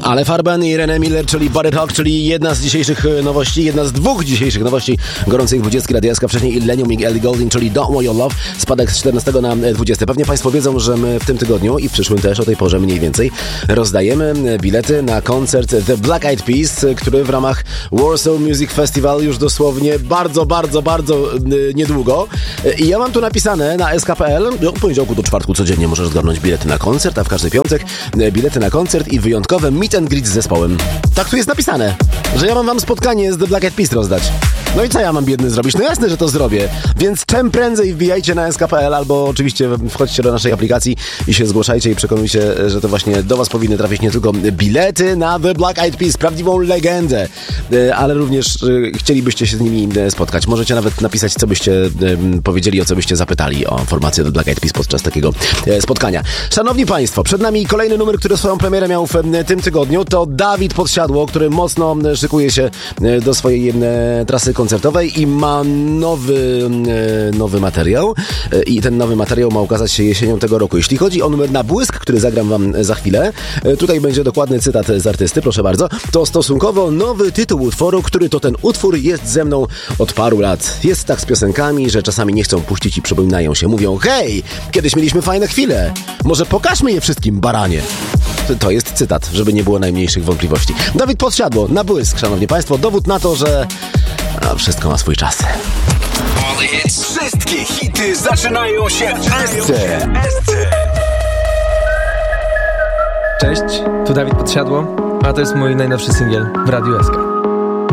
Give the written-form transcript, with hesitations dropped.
Ale Farben i René Miller, czyli Body Talk, czyli jedna z dzisiejszych nowości, jedna z dwóch dzisiejszych nowości gorącej 20 Radia SK. Wcześniej Illenium i Ellie Goulding, czyli Don't Want Your Love, spadek z 14 na 20. Pewnie Państwo wiedzą, że my w tym tygodniu i w przyszłym też o tej porze mniej więcej rozdajemy bilety na koncert The Black Eyed Peas, który w ramach Warsaw Music Festival już dosłownie bardzo niedługo. I ja mam tu napisane na sk.pl, od poniedziałku do czwartku codziennie możesz zgarnąć bilety na koncert, a w każdy piątek bilety na koncert i wyjątkowe meet and greet z zespołem. Tak tu jest napisane, że ja mam wam spotkanie z The Black Eyed Peas rozdać. No i co ja mam biedny zrobić? No jasne, że to zrobię. Więc czym prędzej wbijajcie na sk.pl albo oczywiście wchodźcie do naszej aplikacji i się zgłaszajcie i przekonujcie, że to właśnie do was powinny trafić nie tylko bilety na The Black Eyed Peas, prawdziwą legendę, ale również chcielibyście się z nimi spotkać. Możecie nawet napisać, co byście powiedzieli, o co byście zapytali o formację The Black Eyed Peas podczas takiego spotkania. Szanowni Państwo, przed nami kolejny numer, który swoją premierę miał w tym tygodniu. To Dawid Podsiadło, który mocno szykuje się do swojej trasy koncertowej i ma nowy materiał. I ten nowy materiał ma ukazać się jesienią tego roku. Jeśli chodzi o numer Na Błysk, który zagram wam za chwilę, tutaj będzie dokładny cytat z artysty, proszę bardzo. To stosunkowo nowy tytuł utworu, który to ten utwór jest ze mną od paru lat. Jest tak z piosenkami, że czasami nie chcą puścić i przypominają się. Mówią: hej, kiedyś mieliśmy fajne chwile. Może pokażmy je wszystkim, baranie. To jest cytat, żeby nie było najmniejszych wątpliwości. Dawid Podsiadło, Na Błysk, szanowni państwo. Dowód na to, że wszystko ma swój czas. Wszystkie hity zaczynają się w SC. Cześć, tu Dawid Podsiadło, a to jest mój najnowszy singiel w Radiu SK.